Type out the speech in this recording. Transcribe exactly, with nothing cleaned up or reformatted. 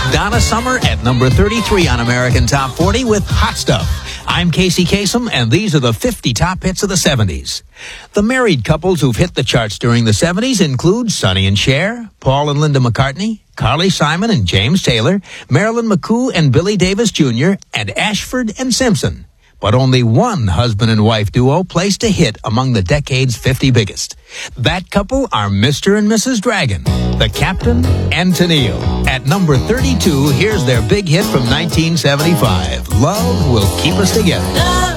Donna Summer at number thirty-three on American Top forty with Hot Stuff. I'm Casey Kasem, and these are the fifty top hits of the seventies. The married couples who've hit the charts during the seventies include Sonny and Cher, Paul and Linda McCartney, Carly Simon and James Taylor, Marilyn McCoo and Billy Davis Junior, and Ashford and Simpson. But only one husband and wife duo placed a hit among the decade's fifty biggest. That couple are Mister and Missus Dragon, the Captain and Tennille. At number thirty-two, here's their big hit from nineteen seventy-five, Love Will Keep Us Together.